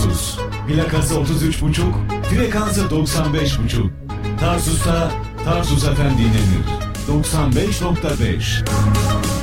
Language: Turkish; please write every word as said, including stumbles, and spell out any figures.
Tarsus. Plakası otuz üç buçuk, frekansı doksan beş buçuk. Tarsus'ta Tarsus Efendi dinlenir. doksan beş nokta beş.